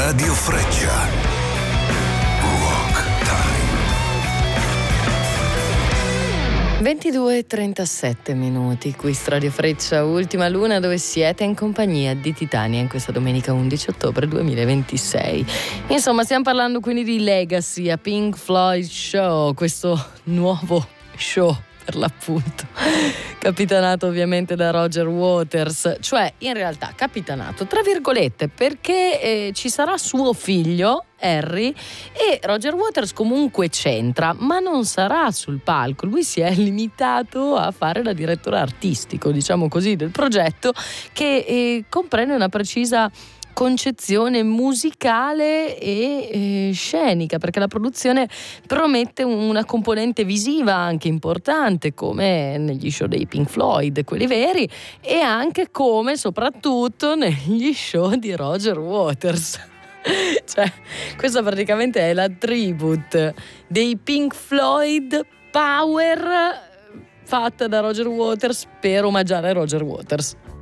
Radio Freccia. Rock Time. 22:37 minuti, qui su Radio Freccia, ultima luna, dove siete in compagnia di Titania in questa domenica 11 ottobre 2026. Insomma, stiamo parlando quindi di Legacy, a Pink Floyd Show, questo nuovo show per l'appunto, capitanato ovviamente da Roger Waters, cioè in realtà capitanato tra virgolette perché ci sarà suo figlio Harry e Roger Waters comunque c'entra, ma non sarà sul palco. Lui si è limitato a fare da direttore artistico, diciamo così, del progetto, che comprende una precisa concezione musicale e scenica, perché la produzione promette una componente visiva anche importante, come negli show dei Pink Floyd, quelli veri, e anche come soprattutto negli show di Roger Waters. Cioè, questa praticamente è la tribute dei Pink Floyd Power fatta da Roger Waters per omaggiare Roger Waters.